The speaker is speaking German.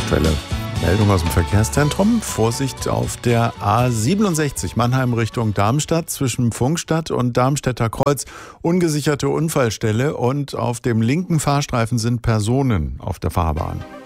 Aktuelle Meldung aus dem Verkehrszentrum. Vorsicht auf der A67 Mannheim Richtung Darmstadt zwischen Pfungstadt und Darmstädter Kreuz. Ungesicherte Unfallstelle und auf dem linken Fahrstreifen sind Personen auf der Fahrbahn.